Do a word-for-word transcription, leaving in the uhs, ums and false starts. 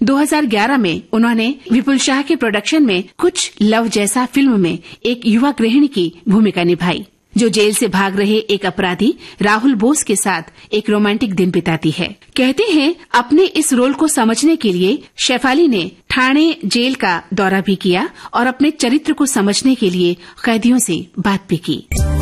दो हज़ार ग्यारह में उन्होंने विपुल शाह के प्रोडक्शन में कुछ लव जैसा फिल्म में एक युवा गृहिणी की भूमिका निभाई, जो जेल से भाग रहे एक अपराधी राहुल बोस के साथ एक रोमांटिक दिन बिताती है। कहते हैं अपने इस रोल को समझने के लिए शेफाली ने ठाणे जेल का दौरा भी किया और अपने चरित्र को समझने के लिए कैदियों से बात भी की।